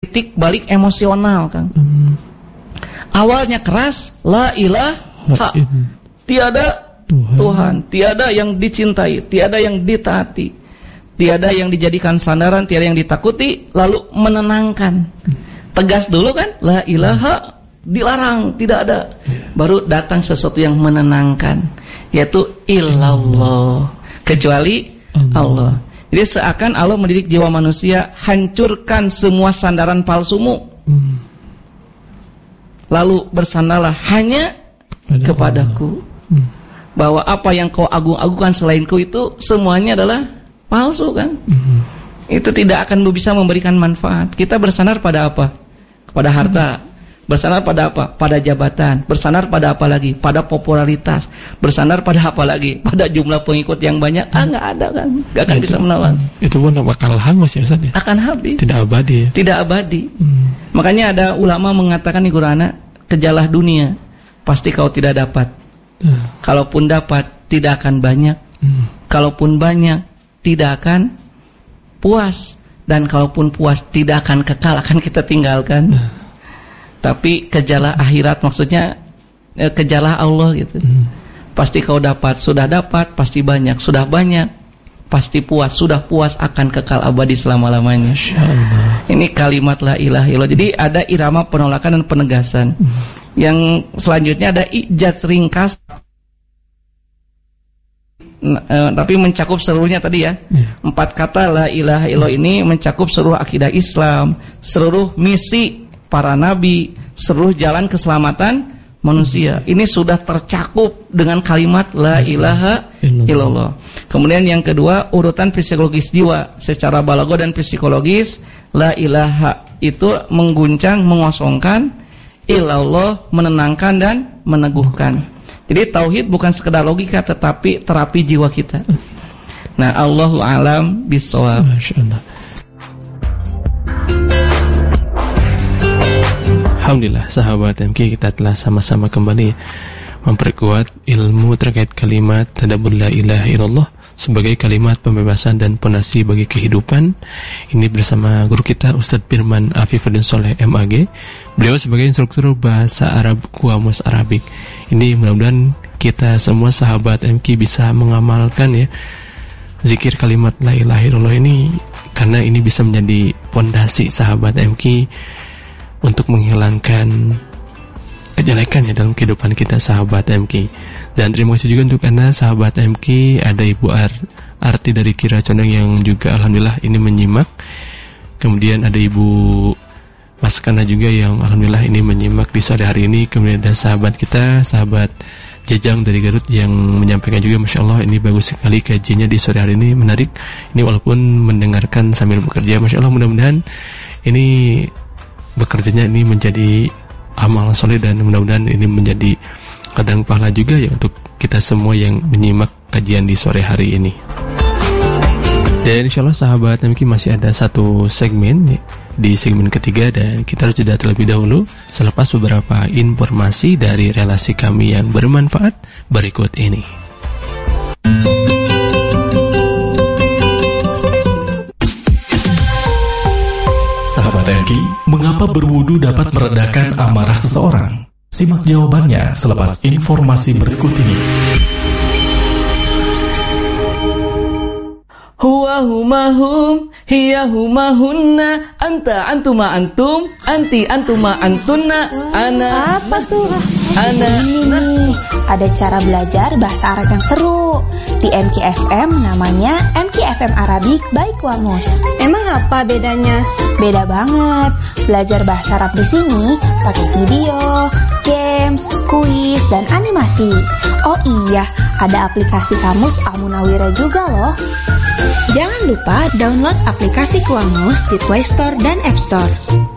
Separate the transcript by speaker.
Speaker 1: titik balik emosional, Kang. Awalnya keras, la ilaha, tiada Tuhan, tiada yang dicintai, tiada yang ditaati, tiada yang dijadikan sandaran, tiada yang ditakuti, lalu menenangkan. Tegas dulu kan, la ilaha, dilarang, tidak ada. Baru datang sesuatu yang menenangkan, yaitu illallah, kecuali Allah. Jadi seakan Allah mendidik jiwa manusia, hancurkan semua sandaran palsumu, lalu bersandarlah hanya kepadaku. Bahwa apa yang kau agung-agungkan selainku itu semuanya adalah palsu, kan? Itu tidak akan bisa memberikan manfaat. Kita bersandar pada apa? Pada harta. Bersandar pada apa? Pada jabatan. Bersandar pada apa lagi? Pada popularitas. Bersandar pada apa lagi? Pada jumlah pengikut yang banyak. Nggak ada, kan? Nggak akan bisa menolong.
Speaker 2: Itu pun bakal hangus ya, Ustaz ya?
Speaker 1: Akan habis.
Speaker 2: Tidak abadi ya?
Speaker 1: Tidak abadi. Makanya ada ulama mengatakan nih, Qur'ana, kejarlah dunia, pasti kau tidak dapat. Kalaupun dapat, tidak akan banyak. Kalaupun banyak, tidak akan puas. Dan kalaupun puas, tidak akan kekal, akan kita tinggalkan. Tapi kejarlah akhirat, maksudnya kejarlah Allah gitu. Pasti kau dapat, sudah dapat, pasti banyak, sudah banyak, pasti puas, sudah puas, akan kekal abadi selama-lamanya. Ini kalimat la ilaha illallah. Jadi ada irama penolakan dan penegasan. Yang selanjutnya ada ijaz ringkas, tapi mencakup seluruhnya tadi ya. 4 kata la ilaha illallah ini mencakup seluruh akidah Islam, seluruh misi para nabi, seluruh jalan keselamatan manusia. Ini sudah tercakup dengan kalimat la ilaha illallah. Kemudian yang kedua, urutan psikologis jiwa secara balago dan psikologis. La ilaha itu mengguncang, mengosongkan, illallah menenangkan dan meneguhkan. Jadi tauhid bukan sekedar logika, tetapi terapi jiwa kita. Nah, Allahu a'lam bishawab.
Speaker 2: Masyaallah. Alhamdulillah, sahabat MK, kita telah sama-sama kembali memperkuat ilmu terkait kalimat tadabbur la ilaha illallah sebagai kalimat pembebasan dan pondasi bagi kehidupan. Ini bersama guru kita Ustadz Firman Afifuddin Soleh MAG. Beliau sebagai instruktur bahasa Arab Qamus Arabik. Ini mudah-mudahan kita semua sahabat MK bisa mengamalkan ya zikir kalimat la ilaha illallah ini, karena ini bisa menjadi pondasi sahabat MK untuk menghilangkan kejelekan ya dalam kehidupan kita sahabat MK. Dan terima kasih juga untuk Anda sahabat MK. Ada Ibu Arti dari Kira Condong yang juga alhamdulillah ini menyimak. Kemudian ada Ibu Mas Kana juga yang alhamdulillah ini menyimak di sore hari ini. Kemudian ada sahabat kita, sahabat Jajang dari Garut yang menyampaikan juga, Masya Allah ini bagus sekali kajiannya di sore hari ini, menarik. Ini walaupun mendengarkan sambil bekerja, Masya Allah, mudah-mudahan ini bekerjanya ini menjadi amal soleh, dan mudah-mudahan ini menjadi ladang pahala juga ya untuk kita semua yang menyimak kajian di sore hari ini. Dan insya Allah sahabat MK masih ada satu segmen di segmen ketiga, dan kita harus jeda terlebih dahulu selepas beberapa informasi dari relasi kami yang bermanfaat berikut ini.
Speaker 3: Sahabat MK, mengapa berwudu dapat meredakan amarah seseorang? Simak jawabannya selepas informasi berikut ini.
Speaker 1: Huwa humahum, hiya humahunna, anta antuma antum, anti antuma antunna, ana.
Speaker 4: Apa tuh?
Speaker 1: Ana.
Speaker 4: Ini ada cara belajar bahasa Arab yang seru di MKFM, namanya MKFM Arabic by Qamus.
Speaker 5: Emang apa bedanya?
Speaker 4: Beda banget. Belajar bahasa Arab di sini pakai video, games, kuis, dan animasi. Oh iya, ada aplikasi Kamus Al-Munawwirah juga loh. Jangan lupa download aplikasi Qamus di Play Store dan App Store.